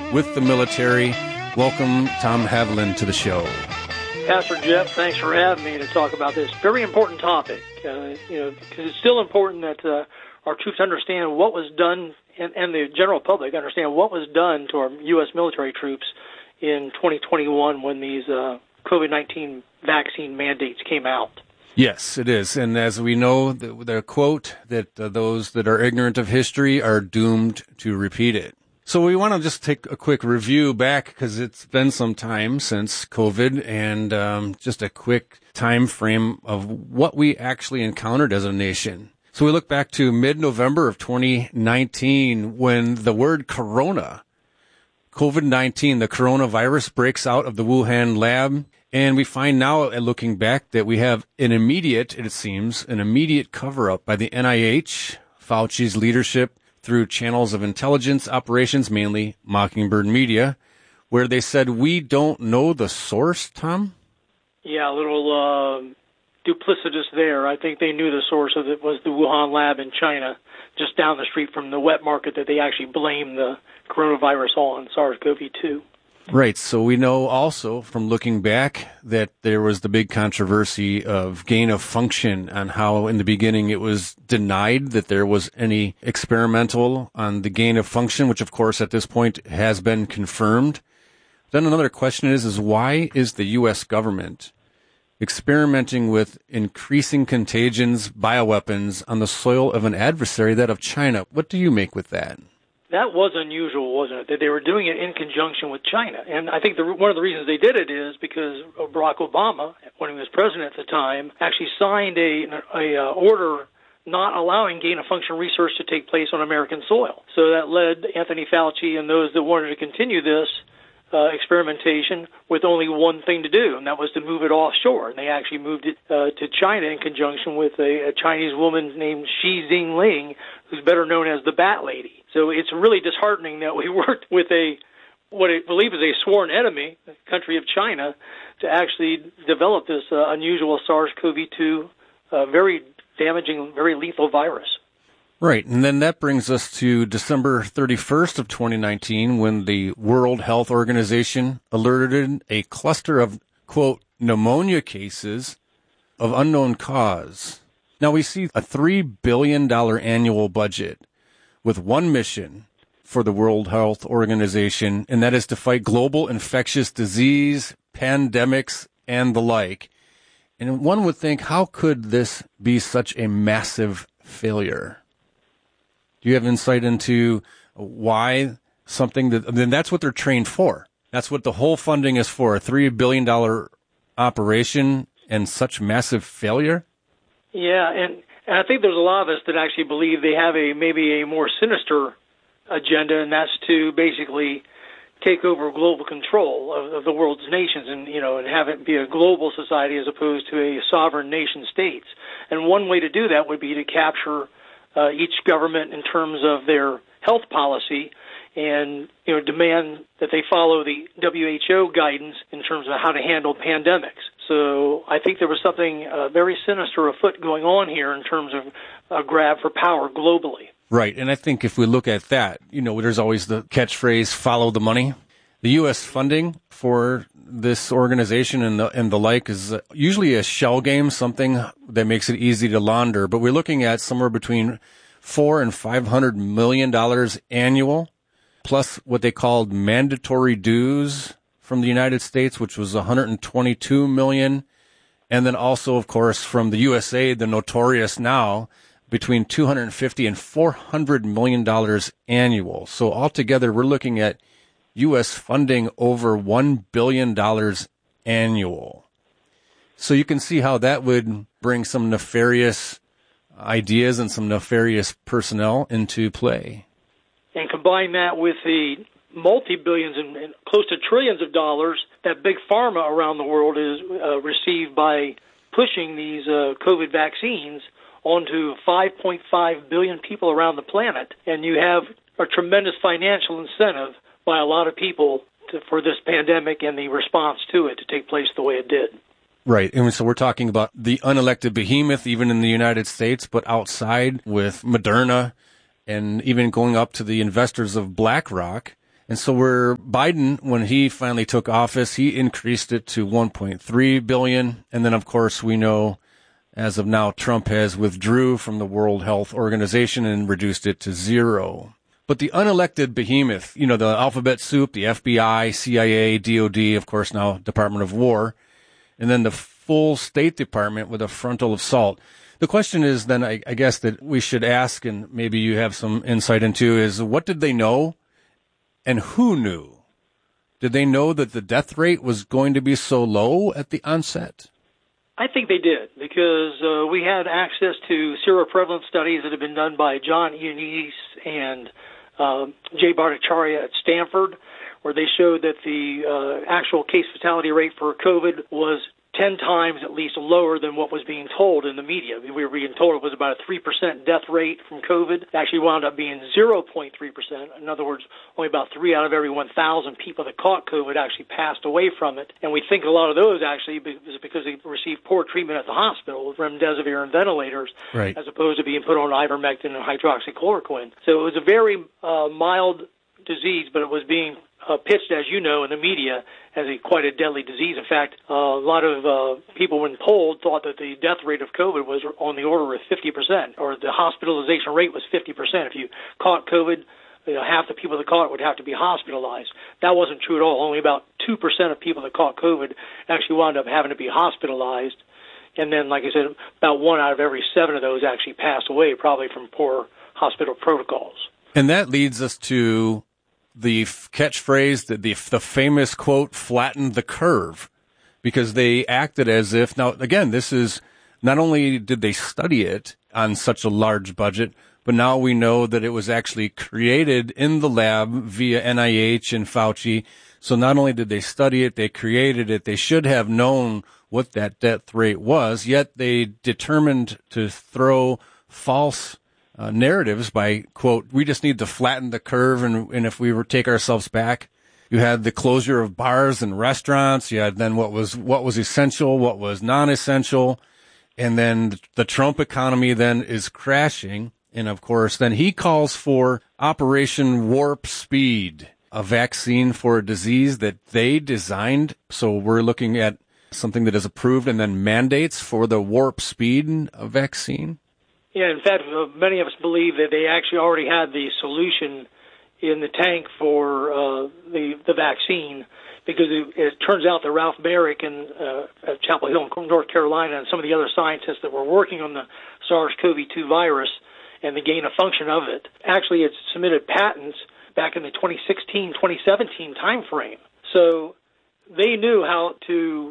with the military. Welcome, Tom Haviland, to the show. Pastor Jeff, thanks for having me to talk about this very important topic. Because it's still important that our troops understand what was done, and the general public understand what was done to our U.S. military troops in 2021 when these COVID-19 vaccine mandates came out. Yes, it is. And as we know, the quote that those that are ignorant of history are doomed to repeat it. So we want to just take a quick review back because it's been some time since COVID, and just a quick time frame of what we actually encountered as a nation. So we look back to mid-November of 2019 when the word corona, COVID-19, the coronavirus, breaks out of the Wuhan lab. And we find now, looking back, that we have an immediate cover-up by the NIH, Fauci's leadership, through channels of intelligence operations, mainly Mockingbird Media, where they said, we don't know the source, Tom? Yeah, a little duplicitous there. I think they knew the source of it was the Wuhan lab in China, just down the street from the wet market that they actually blamed the coronavirus on, SARS-CoV-2. Right. So we know also from looking back that there was the big controversy of gain of function on how in the beginning it was denied that there was any experimental on the gain of function, which of course at this point has been confirmed. Then another question is why is the U.S. government experimenting with increasing contagions, bioweapons on the soil of an adversary, that of China? What do you make with that? That was unusual, wasn't it, that they were doing it in conjunction with China. And I think one of the reasons they did it is because Barack Obama, when he was president at the time, actually signed a order not allowing gain-of-function research to take place on American soil. So that led Anthony Fauci and those that wanted to continue this experimentation with only one thing to do, and that was to move it offshore. And they actually moved it to China in conjunction with a Chinese woman named Xi Jinping, who's better known as the Bat Lady. So it's really disheartening that we worked with what I believe is a sworn enemy, the country of China, to actually develop this unusual SARS-CoV-2, very damaging, very lethal virus. Right, and then that brings us to December 31st of 2019 when the World Health Organization alerted a cluster of, quote, pneumonia cases of unknown cause. Now we see a $3 billion annual budget with one mission for the World Health Organization, and that is to fight global infectious disease, pandemics, and the like. And one would think, how could this be such a massive failure? Do you have insight into why something then that's what they're trained for? That's what the whole funding is for, a $3 billion operation and such massive failure? Yeah, and I think there's a lot of us that actually believe they have maybe a more sinister agenda, and that's to basically take over global control of the world's nations and have it be a global society as opposed to a sovereign nation states. And one way to do that would be to capture each government in terms of their health policy and demand that they follow the WHO guidance in terms of how to handle pandemics. So I think there was something very sinister afoot going on here in terms of a grab for power globally. Right, and I think if we look at that, there's always the catchphrase, follow the money. The U.S. funding for this organization and the like is usually a shell game, something that makes it easy to launder. But we're looking at somewhere between $400 and $500 million annual, plus what they called mandatory dues from the United States, which was $122 million, and then also, of course, from the USA, the notorious now, between $250 and $400 million annual. So altogether, we're looking at U.S. funding over $1 billion annual. So you can see how that would bring some nefarious ideas and some nefarious personnel into play. And combine that with the multi-billions and close to trillions of dollars that big pharma around the world is received by pushing these COVID vaccines onto 5.5 billion people around the planet. And you have a tremendous financial incentive by a lot of people for this pandemic and the response to it to take place the way it did. Right. And so we're talking about the unelected behemoth, even in the United States, but outside with Moderna and even going up to the investors of BlackRock And so Biden, when he finally took office, he increased it to $1.3 billion. And then, of course, we know as of now, Trump has withdrew from the World Health Organization and reduced it to $0. But the unelected behemoth, the alphabet soup, the FBI, CIA, DOD, of course, now Department of War, and then the full State Department with a frontal assault. The question is then, I guess, that we should ask, and maybe you have some insight into, is what did they know and who knew? Did they know that the death rate was going to be so low at the onset? I think they did, because we had access to seroprevalence studies that had been done by John Ioannidis and Jay Bhattacharya at Stanford, where they showed that the actual case fatality rate for COVID was 10 times at least lower than what was being told in the media. We were being told it was about a 3% death rate from COVID. It actually wound up being 0.3%. In other words, only about 3 out of every 1,000 people that caught COVID actually passed away from it. And we think a lot of those actually is because they received poor treatment at the hospital with remdesivir and ventilators, right, as opposed to being put on ivermectin and hydroxychloroquine. So it was a very mild disease, but it was being pitched, as you know, in the media as quite a deadly disease. In fact, a lot of people, when polled, thought that the death rate of COVID was on the order of 50%, or the hospitalization rate was 50%. If you caught COVID, half the people that caught it would have to be hospitalized. That wasn't true at all. Only about 2% of people that caught COVID actually wound up having to be hospitalized. And then, like I said, about 1 out of every 7 of those actually passed away, probably from poor hospital protocols. And that leads us to the catchphrase, the famous quote, flatten the curve, because they acted as if, now, again, this is, not only did they study it on such a large budget, but now we know that it was actually created in the lab via NIH and Fauci. So not only did they study it, they created it. They should have known what that death rate was, yet they determined to throw false narratives by, quote, we just need to flatten the curve, and if we were take ourselves back. You had the closure of bars and restaurants. You had then what was essential, what was non-essential, and then the Trump economy then is crashing. And of course, then he calls for Operation Warp Speed, a vaccine for a disease that they designed. So we're looking at something that is approved, and then mandates for the Warp Speed vaccine. Yeah, in fact, many of us believe that they actually already had the solution in the tank for the vaccine, because it turns out that Ralph Baric at Chapel Hill, North Carolina, and some of the other scientists that were working on the SARS-CoV-2 virus and the gain of function of it actually had submitted patents back in the 2016-2017 timeframe. So they knew how to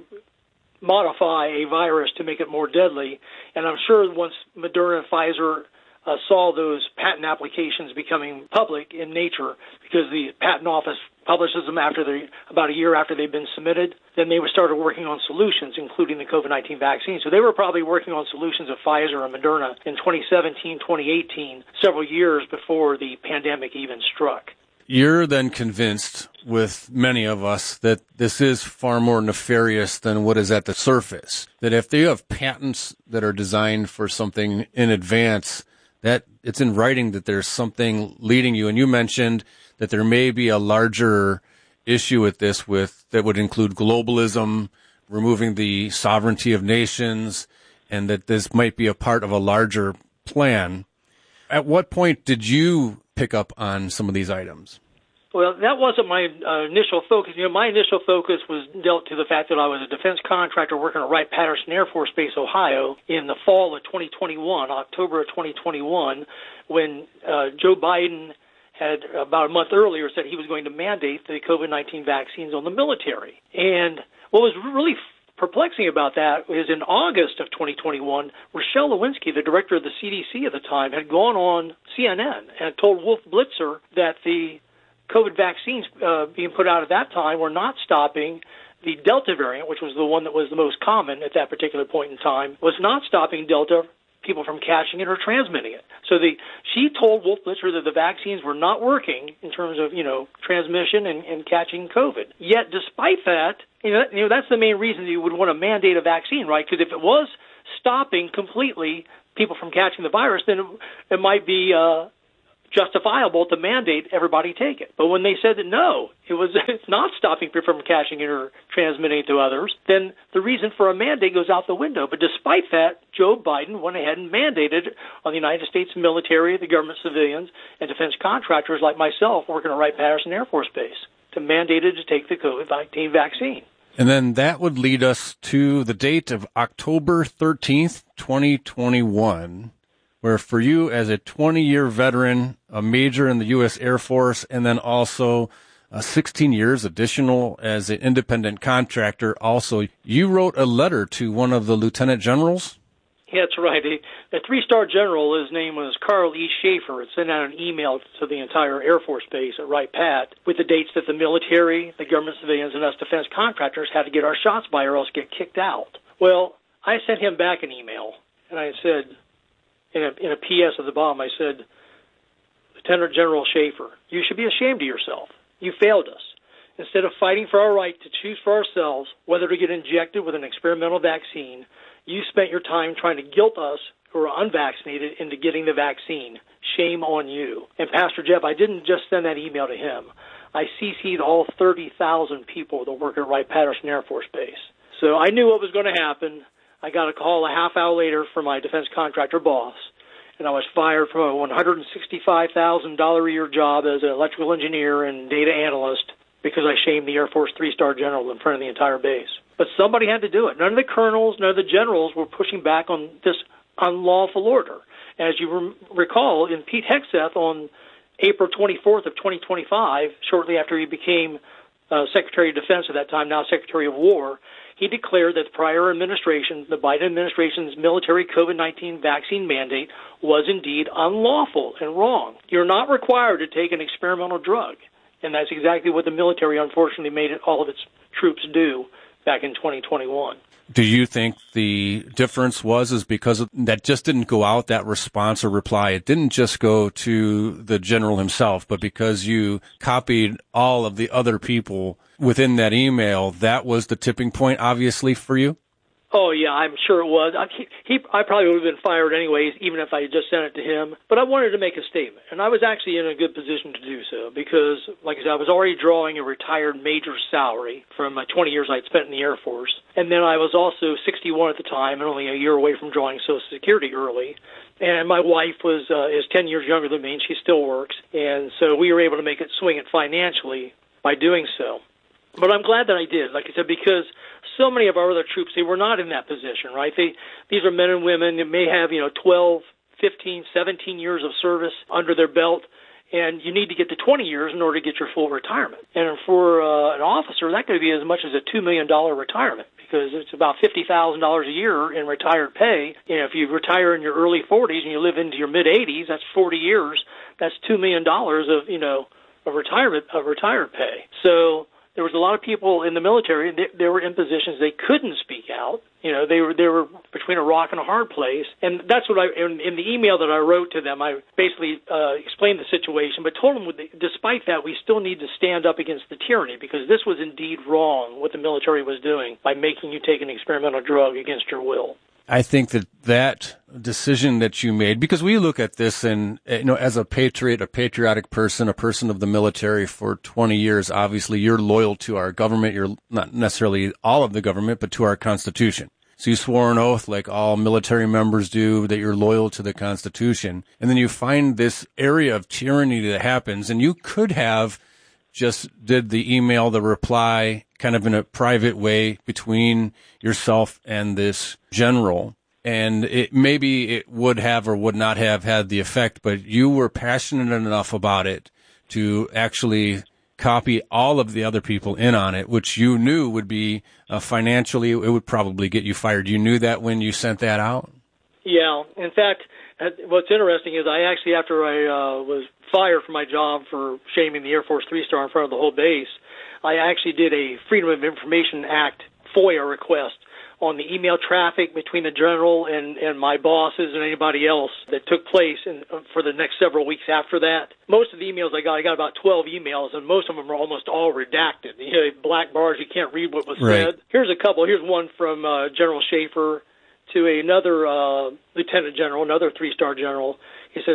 modify a virus to make it more deadly. And I'm sure once Moderna and Pfizer saw those patent applications becoming public in nature, because the patent office publishes them about a year after they've been submitted, then they started working on solutions, including the COVID-19 vaccine. So they were probably working on solutions of Pfizer and Moderna in 2017, 2018, several years before the pandemic even struck. You're then convinced, with many of us, that this is far more nefarious than what is at the surface. That if they have patents that are designed for something in advance, that it's in writing that there's something leading you. And you mentioned that there may be a larger issue with this, that would include globalism, removing the sovereignty of nations, and that this might be a part of a larger plan. At what point did you pick up on some of these items? Well, that wasn't my initial focus. My initial focus was dealt to the fact that I was a defense contractor working at Wright-Patterson Air Force Base, Ohio, in the fall of 2021, October of 2021, when Joe Biden had about a month earlier said he was going to mandate the COVID-19 vaccines on the military. And what was really perplexing about that is in August of 2021, Rochelle Lewinsky, the director of the CDC at the time, had gone on CNN and told Wolf Blitzer that the COVID vaccines being put out at that time were not stopping the Delta variant, which was the one that was the most common at that particular point in time, was not stopping Delta people from catching it or transmitting it. So she told Wolf Blitzer that the vaccines were not working in terms of, transmission and catching COVID. Yet, despite that, that's the main reason you would want to mandate a vaccine, right? Because if it was stopping completely people from catching the virus, then it might be justifiable to mandate everybody take it. But when they said that no, it's not stopping people from cashing in or transmitting it to others, then the reason for a mandate goes out the window. But despite that, Joe Biden went ahead and mandated on the United States military, the government civilians, and defense contractors like myself working at Wright-Patterson Air Force Base to mandate it to take the COVID-19 vaccine. And then that would lead us to the date of October 13th, 2021, where for you as a 20-year veteran, a major in the U.S. Air Force, and then also 16 years additional as an independent contractor, also, you wrote a letter to one of the lieutenant generals? Yeah, that's right. A three-star general, his name was Carl E. Schaefer, had sent out an email to the entire Air Force Base at Wright-Pat with the dates that the military, the government civilians, and us defense contractors had to get our shots by or else get kicked out. Well, I sent him back an email, and I said, in a PS at the bottom, I said, Lieutenant General Schaefer, you should be ashamed of yourself. You failed us. Instead of fighting for our right to choose for ourselves whether to get injected with an experimental vaccine, you spent your time trying to guilt us who are unvaccinated into getting the vaccine. Shame on you. And Pastor Jeff, I didn't just send that email to him. I CC'd all 30,000 people that work at Wright-Patterson Air Force Base. So I knew what was going to happen. I got a call a half hour later from my defense contractor boss, and I was fired from a $165,000 a year job as an electrical engineer and data analyst because I shamed the Air Force three-star general in front of the entire base. But somebody had to do it. None of the colonels, none of the generals were pushing back on this unlawful order. As you recall, in Pete Hegseth on April 24th of 2025, shortly after he became Secretary of Defense at that time, now Secretary of War, he declared that the prior administration, the Biden administration's military COVID-19 vaccine mandate, was indeed unlawful and wrong. You're not required to take an experimental drug. And that's exactly what the military, unfortunately, made all of its troops do back in 2021. Do you think the difference is because that just didn't go out, that response or reply? It didn't just go to the general himself, but because you copied all of the other people within that email, that was the tipping point, obviously, for you? Oh, yeah, I'm sure it was. I probably would have been fired anyways, even if I had just sent it to him. But I wanted to make a statement, and I was actually in a good position to do so because, like I said, I was already drawing a retired major's salary from my 20 years I'd spent in the Air Force. And then I was also 61 at the time and only a year away from drawing Social Security early. And my wife is 10 years younger than me, and she still works. And so we were able to make it swing it financially by doing so. But I'm glad that I did, like I said, because so many of our other troops, they were not in that position, right? These are men and women that may have, 12, 15, 17 years of service under their belt, and you need to get to 20 years in order to get your full retirement. And for an officer, that could be as much as a $2 million retirement because it's about $50,000 a year in retired pay. If you retire in your early 40s and you live into your mid-80s, that's 40 years. That's $2 million of retired pay. So there was a lot of people in the military, they were in positions they couldn't speak out. They were between a rock and a hard place. And that's what in the email that I wrote to them, I basically explained the situation, but told them despite that, we still need to stand up against the tyranny because this was indeed wrong what the military was doing by making you take an experimental drug against your will. I think that decision that you made, because we look at this and, as a patriot, a patriotic person, a person of the military for 20 years, obviously you're loyal to our government. You're not necessarily all of the government, but to our Constitution. So you swore an oath like all military members do that you're loyal to the Constitution. And then you find this area of tyranny that happens, and you could have just did the email, the reply, kind of in a private way between yourself and this general. And maybe it would have or would not have had the effect, but you were passionate enough about it to actually copy all of the other people in on it, which you knew would be financially, it would probably get you fired. You knew that when you sent that out? Yeah. In fact, what's interesting is I actually, after I was fired from my job for shaming the Air Force three-star in front of the whole base, I actually did a Freedom of Information Act FOIA request on the email traffic between the general and my bosses and anybody else that took place for the next several weeks after that. Most of the emails I got about 12 emails, and most of them are almost all redacted. Black bars, you can't read what was said. Here's a couple. Here's one from General Schaefer to another lieutenant general, another three-star general. He says,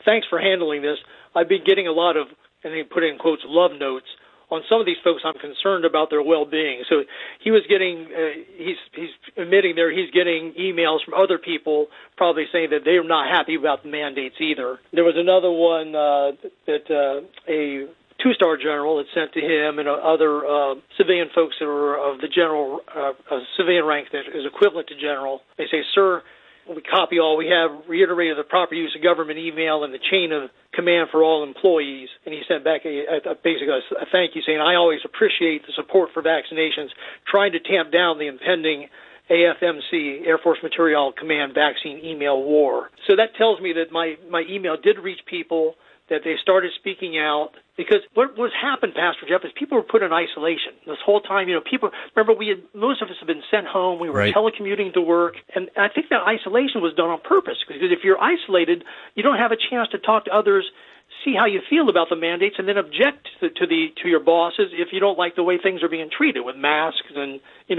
thanks for handling this. I've been getting a lot of, and he put it in quotes, love notes on some of these folks. I'm concerned about their well-being. So he was getting, he's admitting there, he's getting emails from other people probably saying that they're not happy about the mandates either. There was another one that a two-star general had sent to him and other civilian folks that were of the general civilian rank that is equivalent to general. They say, sir, we copy all. We have reiterated the proper use of government email and the chain of command for all employees. And he sent back basically a thank you saying, I always appreciate the support for vaccinations, trying to tamp down the impending AFMC, Air Force Material Command vaccine email war. So that tells me that my email did reach people, that they started speaking out. Because what was happened, Pastor Jeff, is people were put in isolation this whole time. People, remember, most of us have been sent home. We were telecommuting to work. And I think that isolation was done on purpose. Because if you're isolated, you don't have a chance to talk to others, see how you feel about the mandates, and then object to your bosses if you don't like the way things are being treated with masks and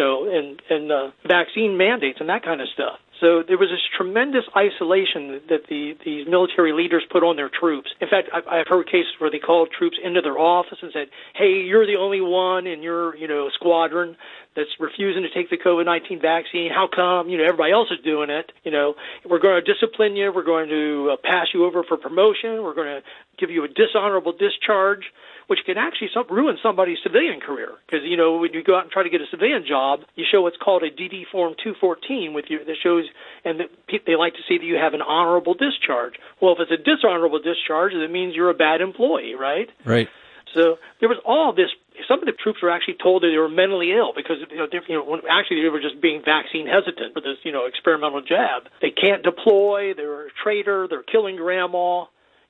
vaccine mandates and that kind of stuff. So there was this tremendous isolation that these military leaders put on their troops. In fact, I've heard cases where they called troops into their office and said, hey, you're the only one in your squadron that's refusing to take the COVID-19 vaccine. How come? Everybody else is doing it. We're going to discipline you. We're going to pass you over for promotion. We're going to give you a dishonorable discharge, which can actually ruin somebody's civilian career. Because, when you go out and try to get a civilian job, you show what's called a DD Form 214 that shows, and they like to see that you have an honorable discharge. Well, if it's a dishonorable discharge, it means you're a bad employee, right? Right. So there was all this. Some of the troops were actually told that they were mentally ill because actually they were just being vaccine hesitant for this experimental jab. They can't deploy. They're a traitor. They're killing grandma.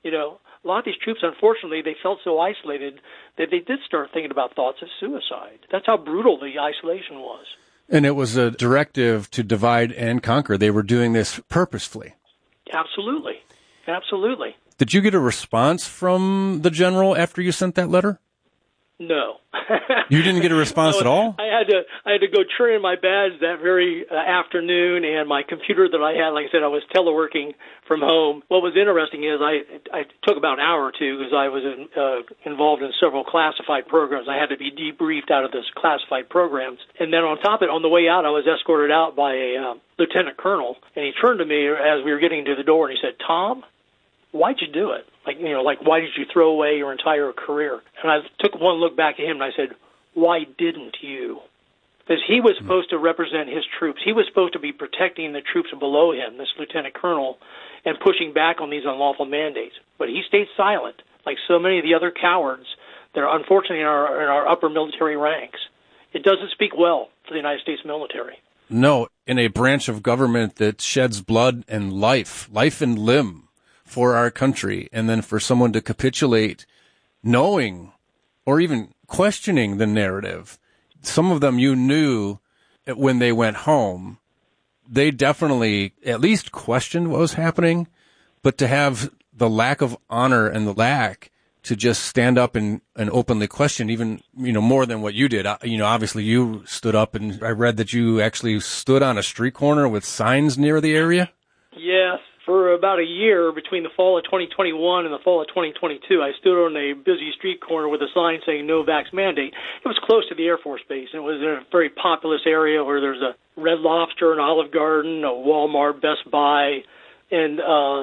A lot of these troops, unfortunately, they felt so isolated that they did start thinking about thoughts of suicide. That's how brutal the isolation was. And it was a directive to divide and conquer. They were doing this purposefully. Absolutely. Absolutely. Did you get a response from the general after you sent that letter? No. You didn't get a response at all? I had to go turn in my badge that very afternoon, and my computer that I had, like I said, I was teleworking from home. What was interesting is I took about an hour or two because I was involved in several classified programs. I had to be debriefed out of those classified programs. And then on top of it, on the way out, I was escorted out by a lieutenant colonel, and he turned to me as we were getting to the door, and he said, Tom, why'd you do it? Why did you throw away your entire career? And I took one look back at him and I said, why didn't you? Because he was supposed to represent his troops. He was supposed to be protecting the troops below him, this lieutenant colonel, and pushing back on these unlawful mandates. But he stayed silent, like so many of the other cowards that are unfortunately in our upper military ranks. It doesn't speak well for the United States military. No, in a branch of government that sheds blood and life and limb for our country, and then for someone to capitulate knowing or even questioning the narrative. Some of them you knew when they went home, they definitely at least questioned what was happening, but to have the lack of honor and the lack to just stand up and openly question even, more than what you did. Obviously you stood up, and I read that you actually stood on a street corner with signs near the area. Yes. For about a year, between the fall of 2021 and the fall of 2022, I stood on a busy street corner with a sign saying no vax mandate. It was close to the Air Force Base, and it was in a very populous area where there's a Red Lobster, an Olive Garden, a Walmart, Best Buy. And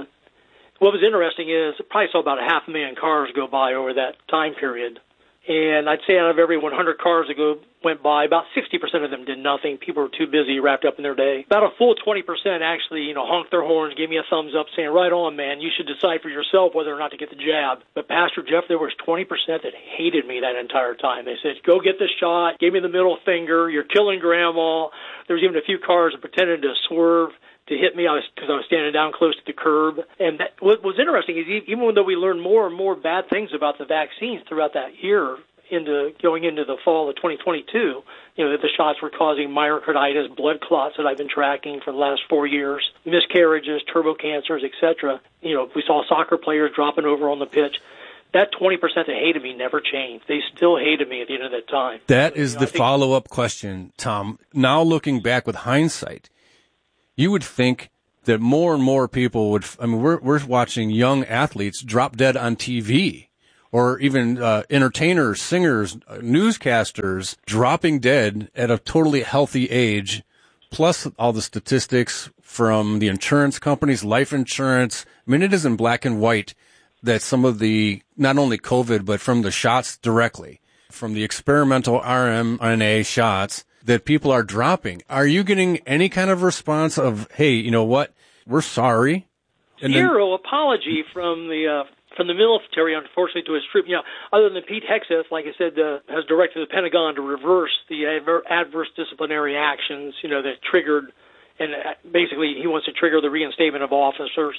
what was interesting is I probably saw about 500,000 cars go by over that time period. And I'd say out of every 100 cars that went by, about 60% of them did nothing. People were too busy, wrapped up in their day. About a full 20% actually, honked their horns, gave me a thumbs up, saying, right on, man, you should decide for yourself whether or not to get the jab. But Pastor Jeff, there was 20% that hated me that entire time. They said, go get the shot, gave me the middle finger, you're killing grandma. There was even a few cars that pretended to swerve to hit me because I was standing down close to the curb. And what was interesting is even though we learned more and more bad things about the vaccines throughout that year, going into the fall of 2022, that the shots were causing myocarditis, blood clots that I've been tracking for the last 4 years, miscarriages, turbo cancers, etc. We saw soccer players dropping over on the pitch. That 20% that hated me never changed. They still hated me at the end of that time. That is the follow-up question, Tom. Now looking back with hindsight, you would think that more and more people would, I mean, we're watching young athletes drop dead on TV, or even entertainers, singers, newscasters dropping dead at a totally healthy age, plus all the statistics from the insurance companies, life insurance. I mean, it is in black and white that some of the, not only COVID, but from the shots directly, from the experimental mRNA shots, that people are dropping. Are you getting any kind of response of, hey, you know what, we're sorry? And Zero apology from the military, unfortunately, to his troops. You know, other than Pete Hegseth, like I said, has directed the Pentagon to reverse the adverse disciplinary actions, you know, that triggered, and basically he wants to trigger the reinstatement of officers,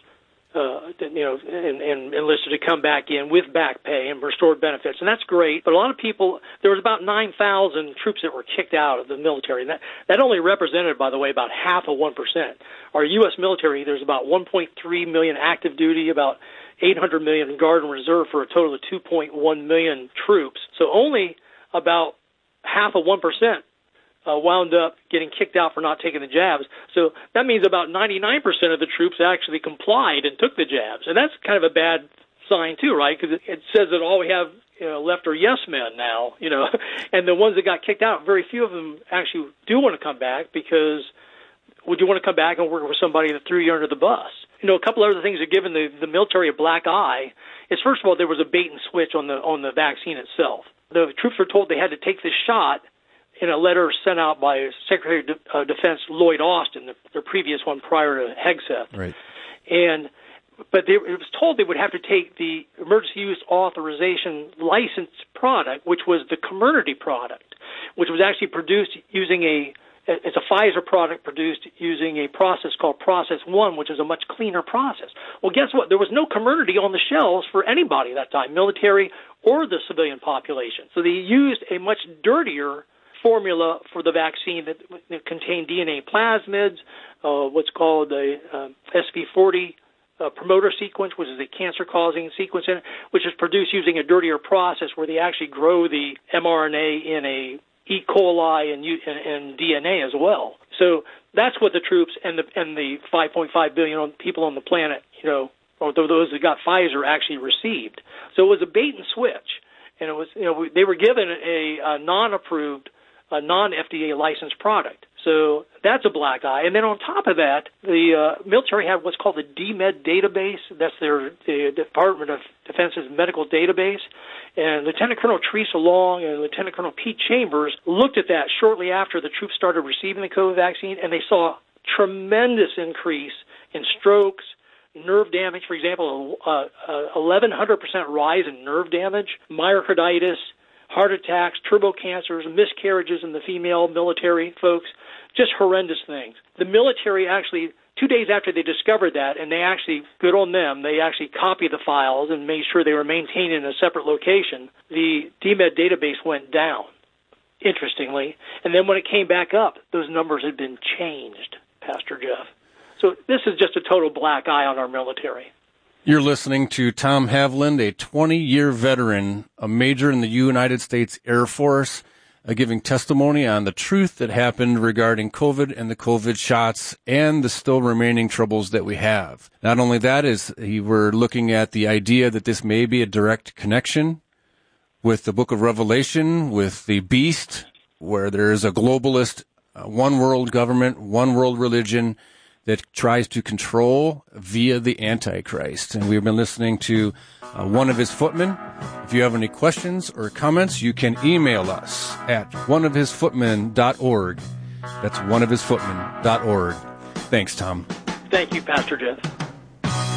and enlisted to come back in with back pay and restored benefits. And that's great. But a lot of people, there was about 9,000 troops that were kicked out of the military. And that only represented, by the way, about half of 1%. Our U.S. military, there's about 1.3 million active duty, about 800 million in Guard and Reserve, for a total of 2.1 million troops. So only about half of 1% wound up getting kicked out for not taking the jabs. So that means about 99% of the troops actually complied and took the jabs. And that's kind of a bad sign too, right? Because it says that all we have, you know, left are yes men now, you know. And the ones that got kicked out, very few of them actually do want to come back, because would you want to come back and work with somebody that threw you under the bus? You know, a couple other things that given the military a black eye is, first of all, there was a bait and switch on the vaccine itself. The troops were told they had to take this shot in a letter sent out by Secretary of Defense Lloyd Austin, the previous one prior to Hegseth. Right. But it was told they would have to take the emergency use authorization licensed product, which was the Comirnaty product, which was actually produced using it's a Pfizer product produced using a process called Process 1, which is a much cleaner process. Well, guess what? There was no Comirnaty on the shelves for anybody at that time, military or the civilian population. So they used a much dirtier formula for the vaccine that contained DNA plasmids, what's called the SV40 promoter sequence, which is a cancer-causing sequence in it, which is produced using a dirtier process where they actually grow the mRNA in a E. coli and DNA as well. So that's what the troops and the 5.5 billion people on the planet, you know, or those that got Pfizer actually received. So it was a bait and switch, and it was, you know, they were given a non-approved, a non-FDA licensed product. So that's a black eye. And then on top of that, the military had what's called the DMED database. That's the Department of Defense's medical database. And Lieutenant Colonel Teresa Long and Lieutenant Colonel Pete Chambers looked at that shortly after the troops started receiving the COVID vaccine, and they saw a tremendous increase in strokes, nerve damage, for example, 1,100% rise in nerve damage, myocarditis, heart attacks, turbo cancers, miscarriages in the female military folks, just horrendous things. The military actually, 2 days after they discovered that, and they actually, good on them, they actually copied the files and made sure they were maintained in a separate location. The DMED database went down, interestingly, and then when it came back up, those numbers had been changed, Pastor Jeff. So this is just a total black eye on our military. You're listening to Tom Havland, a 20-year veteran, a major in the United States Air Force, giving testimony on the truth that happened regarding COVID and the COVID shots and the still remaining troubles that we have. Not only that, we're looking at the idea that this may be a direct connection with the book of Revelation, with the beast, where there is a globalist, one world government, one world religion that tries to control via the Antichrist. And we've been listening to One of His Footmen. If you have any questions or comments, you can email us at oneofhisfootmen.org. That's oneofhisfootmen.org. Thanks, Tom. Thank you, Pastor Jeff.